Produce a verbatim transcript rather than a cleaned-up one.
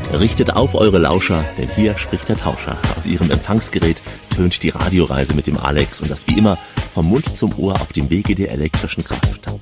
Richtet auf eure Lauscher, denn hier spricht der Tauscher. Aus ihrem Empfangsgerät tönt die Radioreise mit dem Alex und das wie immer vom Mund zum Ohr auf dem Wege der elektrischen Kraft.